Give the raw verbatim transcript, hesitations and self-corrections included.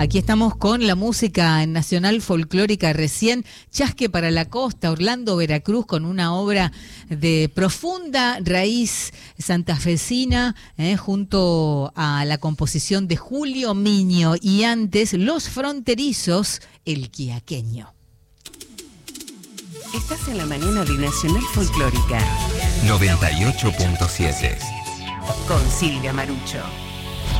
Aquí estamos con la música nacional folclórica recién, Chasque para la Costa, Orlando, Veracruz, con una obra de profunda raíz santafesina, eh, junto a la composición de Julio Miño y antes Los Fronterizos, El Quiaqueño. Estás en la mañana de Nacional Folclórica noventa y ocho punto siete con Silvia Marucho.